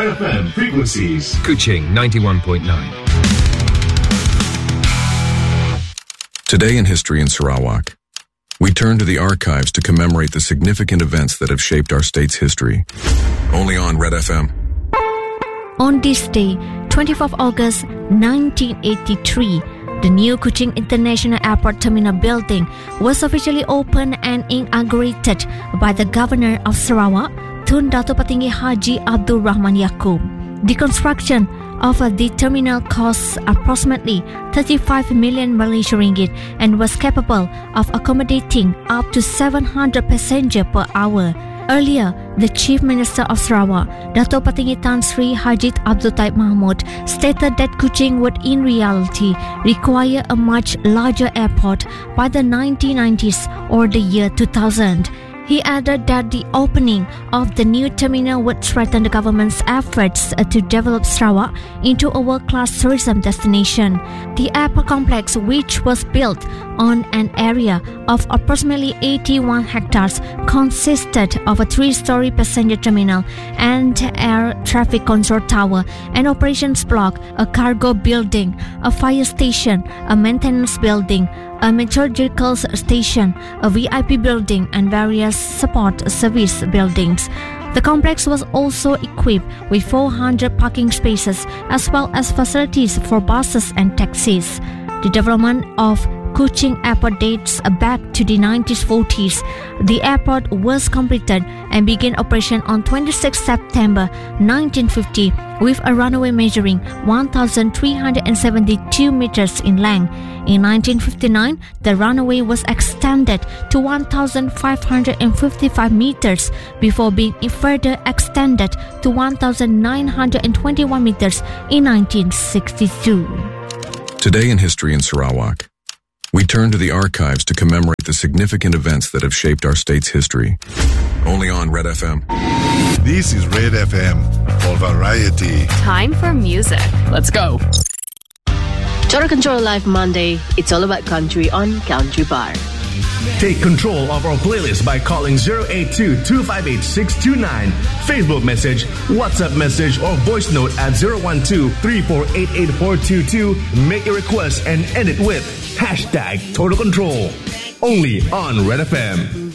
Red FM frequencies. Kuching 91.9. Today in history in Sarawak, we turn to the archives to commemorate the significant events that have shaped our state's history. Only on Red FM. On this day, 24th August 1983, the new Kuching International Airport Terminal building was officially opened and inaugurated by the Governor of Sarawak, Tun Dato' Patinggi Haji Abdul Rahman Yaakob. The construction of the terminal costs approximately 35 million Malaysian ringgit and was capable of accommodating up to 700 passengers per hour. Earlier, the Chief Minister of Sarawak, Dato' Patinggi Tan Sri Haji Abdul Taib Mahmud, stated that Kuching would in reality require a much larger airport by the 1990s or the year 2000. He added that the opening of the new terminal would strengthen the government's efforts to develop Sarawak into a world-class tourism destination. The airport complex, which was built on an area of approximately 81 hectares, consisted of a 3-story passenger terminal and air traffic control tower, an operations block, a cargo building, a fire station, a maintenance building, a meteorological station, a VIP building, and various support service buildings. The complex was also equipped with 400 parking spaces as well as facilities for buses and taxis. The development of Kuching Airport dates back to the 1940s. The airport was completed and began operation on 26 September 1950 with a runway measuring 1,372 meters in length. In 1959, the runway was extended to 1,555 meters before being further extended to 1,921 meters in 1962. Today in history in Sarawak, we turn to the archives to commemorate the significant events that have shaped our state's history. Only on Red FM. This is Red FM for variety. Time for music. Let's go. Total Control Live Monday. It's all about country on Country Bar. Take control of our playlist by calling 082-258-629. Facebook message, WhatsApp message, or voice note at 012-3488-422. Make a request and end it with #Total Control. Only on Red FM.